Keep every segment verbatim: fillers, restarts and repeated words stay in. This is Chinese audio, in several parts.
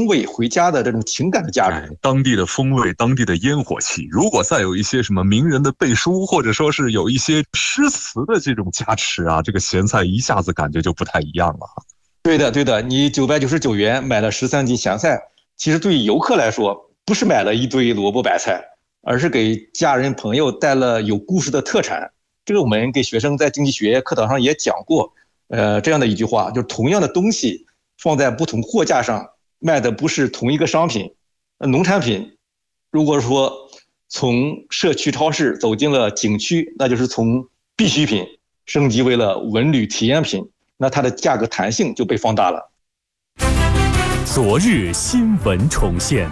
风味回家的这种情感的价值、 哎、当地的风味，当地的烟火气，如果再有一些什么名人的背书，或者说是有一些诗词的这种加持啊，这个咸菜一下子感觉就不太一样了。 对的对的，你九百九十九元买了十三斤咸菜，其实对于游客来说不是买了一堆萝卜白菜，而是给家人朋友带了有故事的特产。这个我们给学生在经济学课堂上也讲过，呃，这样的一句话，就是同样的东西放在不同货架上卖的不是同一个商品。农产品如果说从社区超市走进了景区，那就是从必需品升级为了文旅体验品，那它的价格弹性就被放大了。 昨日新闻重现。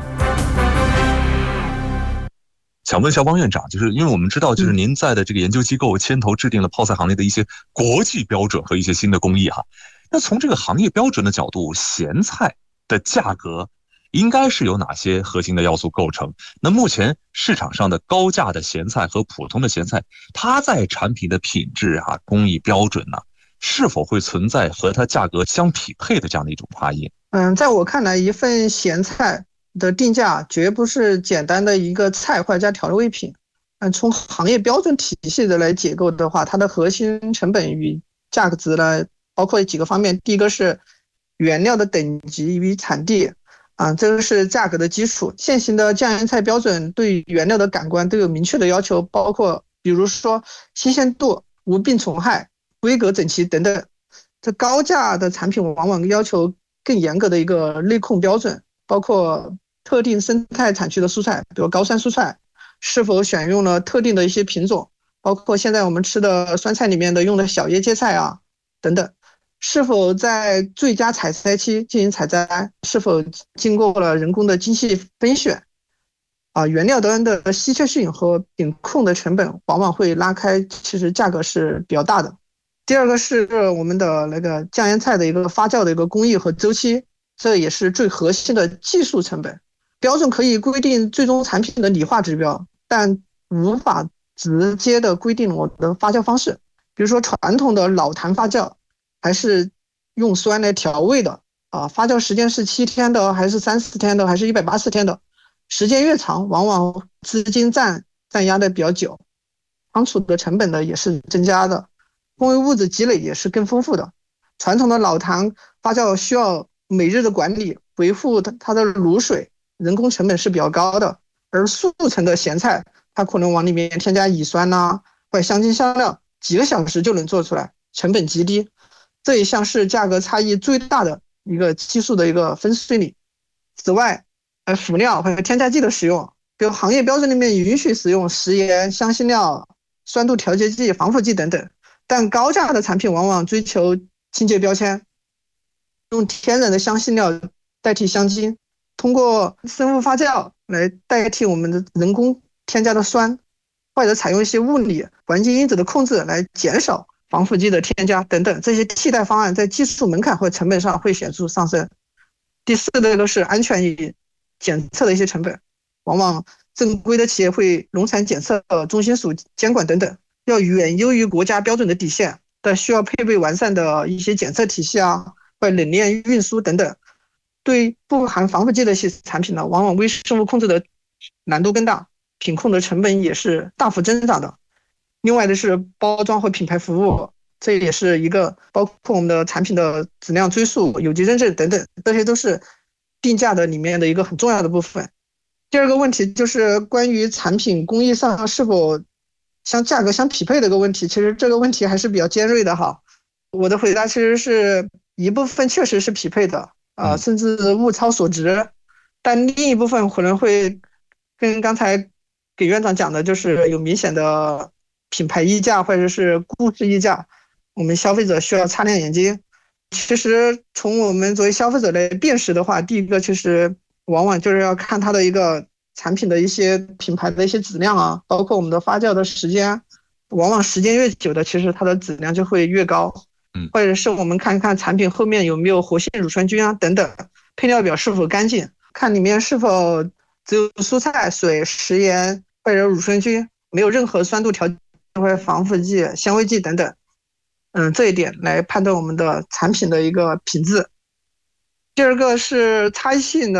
想问一下汪院长，就是因为我们知道，就是您在的这个研究机构牵头制定了泡菜行业的一些国际标准和一些新的工艺哈。那从这个行业标准的角度，咸菜的价格应该是有哪些核心的要素构成？那目前市场上的高价的咸菜和普通的咸菜，它在产品的品质啊、工艺标准呢、啊，是否会存在和它价格相匹配的这样的一种差异？ 嗯，在我看来，一份咸菜的定价绝不是简单的一个菜或者加调味品。嗯，从行业标准体系的来解构的话，它的核心成本与价格值呢，包括几个方面。第一个是原料的等级与产地，啊，这个是价格的基础。现行的酱盐菜标准对原料的感官都有明确的要求，包括比如说新鲜度、无病虫害、规格整齐等等。这高价的产品往往要求更严格的一个内控标准，包括特定生态产区的蔬菜，比如高山蔬菜是否选用了特定的一些品种，包括现在我们吃的酸菜里面的用的小叶芥菜啊等等，是否在最佳采摘期进行采摘，是否经过了人工的精细分选啊，原料端的稀缺性和品控的成本往往会拉开，其实价格是比较大的。第二个是我们的那个酱盐菜的一个发酵的一个工艺和周期，这也是最核心的技术成本。标准可以规定最终产品的理化指标，但无法直接的规定我的发酵方式。比如说传统的老坛发酵，还是用酸来调味的啊，发酵时间是七天的，还是三四天的，还是一百八十天的？时间越长，往往资金占占压的比较久，仓储的成本呢也是增加的，工业物质积累也是更丰富的。传统的老坛发酵需要每日的管理，维护它的卤水，人工成本是比较高的。而速成的咸菜，它可能往里面添加乙酸呐、啊，或者香精香料，几个小时就能做出来，成本极低。这一项是价格差异最大的一个技术的一个分水岭。此外，呃，辅料或者添加剂的使用，比如行业标准里面允许使用食盐、香辛料、酸度调节剂、防腐剂等等，但高价的产品往往追求清洁标签，用天然的香辛料代替香精，通过生物发酵来代替我们的人工添加的酸，或者采用一些物理环境因子的控制来减少防腐剂的添加等等，这些替代方案在技术门槛或成本上会显著上升。第四个是安全与检测的一些成本，往往正规的企业会农产检测中心属监管等等，要远优于国家标准的底线，但需要配备完善的一些检测体系啊，或者冷链运输等等。对不含防腐剂的一些产品呢，往往微生物控制的难度更大，品控的成本也是大幅增长的。另外的是包装和品牌服务，这也是一个包括我们的产品的质量追溯、有机认证等等，这些都是定价的里面的一个很重要的部分。第二个问题就是关于产品工艺上是否相价格相匹配的一个问题，其实这个问题还是比较尖锐的哈。我的回答其实是一部分确实是匹配的啊、呃，甚至物超所值，但另一部分可能会跟刚才给院长讲的，就是有明显的品牌溢价或者是故事溢价，我们消费者需要擦亮眼睛。其实从我们作为消费者来辨识的话，第一个其实往往就是要看它的一个产品的一些品牌的一些质量啊，包括我们的发酵的时间，往往时间越久的，其实它的质量就会越高。 嗯， 或者是我们看看产品后面有没有活性乳酸菌啊等等，配料表是否干净，看里面是否只有蔬菜、水、食盐或者乳酸菌，没有任何酸度调节或者防腐剂、香味剂等等。嗯，这一点来判断我们的产品的一个品质。第二个是差异性的